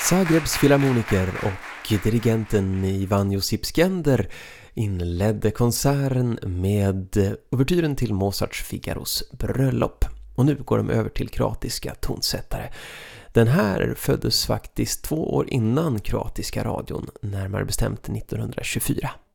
Zagrebs filharmoniker och dirigenten Ivan Josip Skender inledde konserten med ouvertyren till Mozarts Figaros bröllop. Och nu går de över till kroatiska tonsättare. Den här föddes faktiskt 2 år innan kroatiska radion, närmare bestämt 1924.